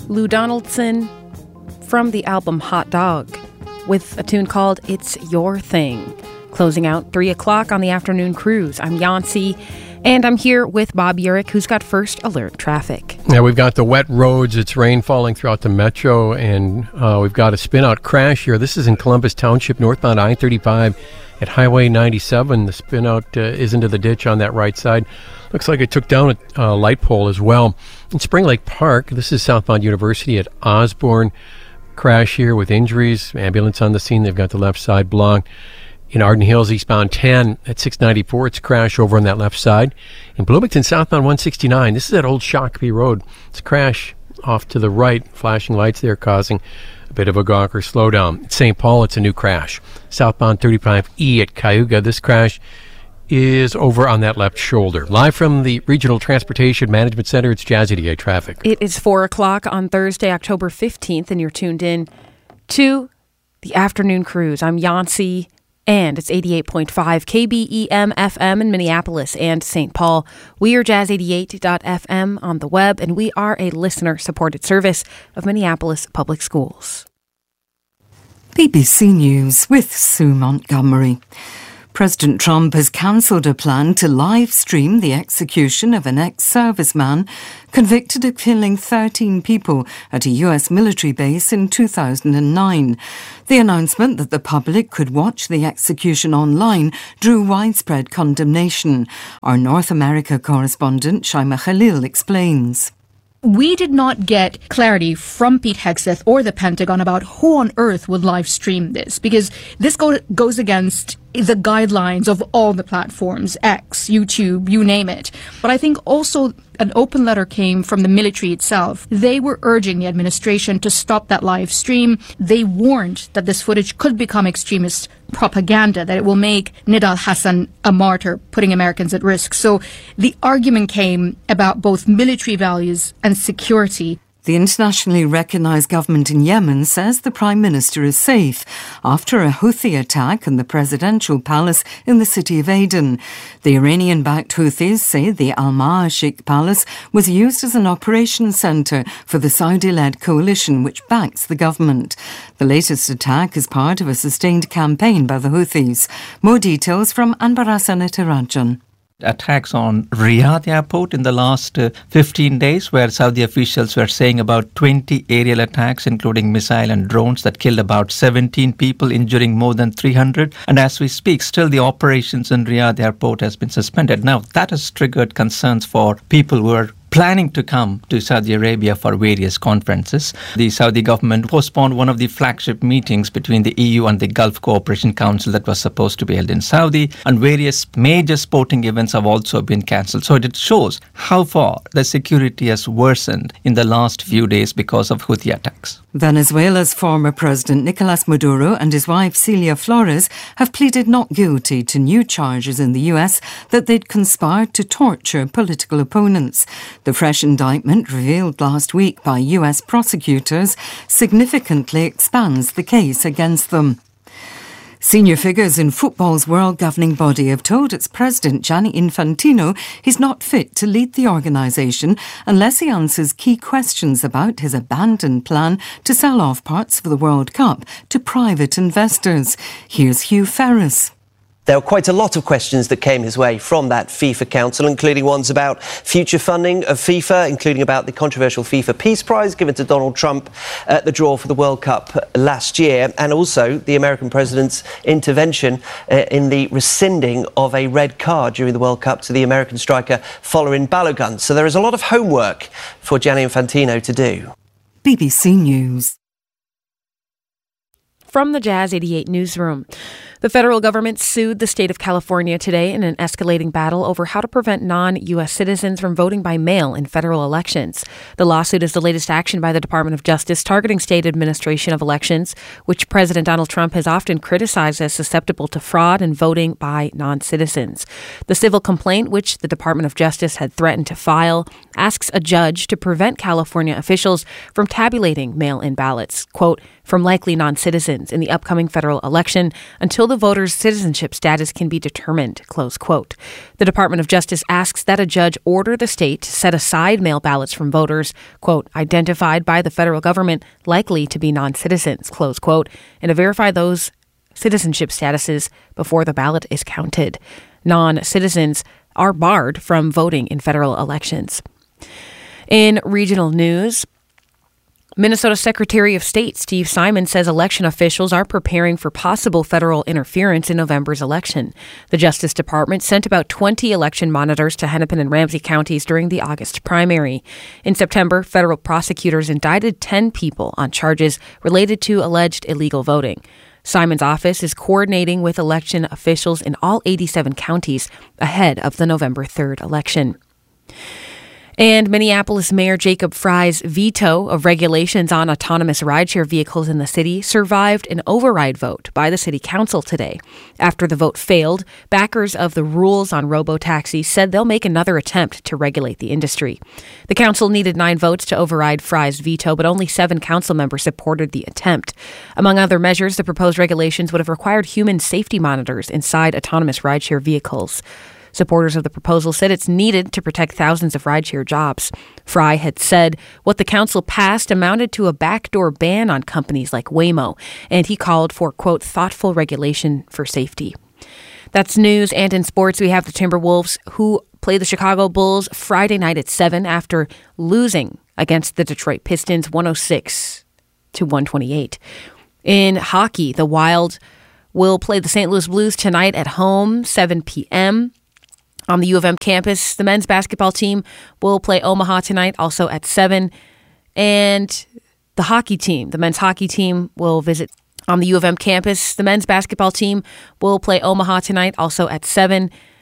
Lou Donaldson from the album Hot Dog with a tune called It's Your Thing. Closing out 3 o'clock on the afternoon cruise. I'm Yancy, and I'm here with Bob Urich, who's got first alert traffic. Yeah, we've got the wet roads. It's rain falling throughout the metro, and we've got a spin-out crash here. This is in Columbus Township, northbound I-35 at Highway 97. The spin-out is into the ditch on that right side. Looks like it took down a light pole as well. In Spring Lake Park, this is southbound University at Osborne. Crash here with injuries. Ambulance on the scene. They've got the left side blocked. In Arden Hills, eastbound 10 at 694, it's a crash over on that left side. In Bloomington, southbound 169, this is at Old Shakopee Road. It's a crash off to the right. Flashing lights there causing a bit of a gawker slowdown. At St. Paul, it's a new crash. Southbound 35E at Cayuga, this crash is over on that left shoulder. Live from the Regional Transportation Management Center, it's Jazz 88 traffic. It is 4 o'clock on Thursday, October 15th, and you're tuned in to the afternoon cruise. I'm Yancy, and it's 88.5 KBEM FM in Minneapolis and St. Paul. We are jazz88.fm on the web, and we are a listener-supported service of Minneapolis Public Schools. BBC News with Sue Montgomery. President Trump has cancelled a plan to live stream the execution of an ex-serviceman convicted of killing 13 people at a US military base in 2009. The announcement that the public could watch the execution online drew widespread condemnation. Our North America correspondent Shaima Khalil explains. We did not get clarity from Pete Hegseth or the Pentagon about who on earth would live stream this, because this goes against the guidelines of all the platforms, X, YouTube, you name it. But I think also an open letter came from the military itself. They were urging the administration to stop that live stream. They warned that this footage could become extremist propaganda, that it will make Nidal Hassan a martyr, putting Americans at risk. So the argument came about both military values and security. The internationally recognised government in Yemen says the Prime Minister is safe after a Houthi attack on the presidential palace in the city of Aden. The Iranian-backed Houthis say the Al-Ma'ashik palace was used as an operations centre for the Saudi-led coalition which backs the government. The latest attack is part of a sustained campaign by the Houthis. More details from Anbarasan Etirajan. Attacks on Riyadh airport in the last 15 days, where Saudi officials were saying about 20 aerial attacks, including missile and drones, that killed about 17 people, injuring more than 300. And as we speak, still the operations in Riyadh airport has been suspended. Now, that has triggered concerns for people who are planning to come to Saudi Arabia for various conferences. The Saudi government postponed one of the flagship meetings between the EU and the Gulf Cooperation Council that was supposed to be held in Saudi, and various major sporting events have also been cancelled. So it shows how far the security has worsened in the last few days because of Houthi attacks. Venezuela's former president Nicolas Maduro and his wife Celia Flores have pleaded not guilty to new charges in the US that they'd conspired to torture political opponents. The fresh indictment, revealed last week by US prosecutors, significantly expands the case against them. Senior figures in football's world governing body have told its president, Gianni Infantino, he's not fit to lead the organisation unless he answers key questions about his abandoned plan to sell off parts of the World Cup to private investors. Here's Hugh Ferris. There were quite a lot of questions that came his way from that FIFA Council, including ones about future funding of FIFA, including about the controversial FIFA Peace Prize given to Donald Trump at the draw for the World Cup last year, and also the American president's intervention in the rescinding of a red card during the World Cup to the American striker Folarin Balogun. So there is a lot of homework for Gianni Infantino to do. BBC News. From the Jazz 88 newsroom. The federal government sued the state of California today in an escalating battle over how to prevent non-U.S. citizens from voting by mail in federal elections. The lawsuit is the latest action by the Department of Justice targeting state administration of elections, which President Donald Trump has often criticized as susceptible to fraud and voting by non-citizens. The civil complaint, which the Department of Justice had threatened to file, asks a judge to prevent California officials from tabulating mail-in ballots, quote, from likely non-citizens in the upcoming federal election until the voter's citizenship status can be determined, close quote. The Department of Justice asks that a judge order the state to set aside mail ballots from voters, quote, identified by the federal government likely to be non-citizens, close quote, and to verify those citizenship statuses before the ballot is counted. Non-citizens are barred from voting in federal elections. In regional news, Minnesota Secretary of State Steve Simon says election officials are preparing for possible federal interference in November's election. The Justice Department sent about 20 election monitors to Hennepin and Ramsey counties during the August primary. In September, federal prosecutors indicted 10 people on charges related to alleged illegal voting. Simon's office is coordinating with election officials in all 87 counties ahead of the November 3rd election. And Minneapolis Mayor Jacob Frey's veto of regulations on autonomous rideshare vehicles in the city survived an override vote by the city council today. After the vote failed, backers of the rules on robo-taxis said they'll make another attempt to regulate the industry. The council needed 9 votes to override Frey's veto, but only 7 council members supported the attempt. Among other measures, the proposed regulations would have required human safety monitors inside autonomous rideshare vehicles. Supporters of the proposal said it's needed to protect thousands of rideshare jobs. Frey had said what the council passed amounted to a backdoor ban on companies like Waymo, and he called for, quote, thoughtful regulation for safety. That's news. And in sports, we have the Timberwolves, who play the Chicago Bulls Friday night at 7 after losing against the Detroit Pistons 106-128. In hockey, the Wild will play the St. Louis Blues tonight at home, 7 p.m. On the U of M campus, the men's basketball team will play Omaha tonight, also at 7. And the hockey team, the men's hockey team, will visit on the U of M campus. The men's basketball team will play Omaha tonight, also at 7.